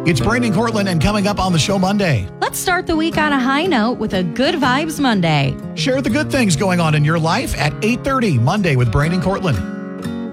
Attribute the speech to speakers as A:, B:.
A: It's Brandon Cortland, and coming up on the show Monday,
B: Let's start the week on a high note with a Good Vibes Monday.
A: share the good things going on in your life at 8:30 Monday with Brandon Cortland.